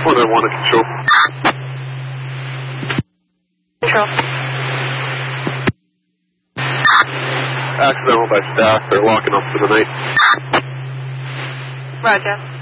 191 to control. Control. Accidental by staff. They're locking up for the night. Roger.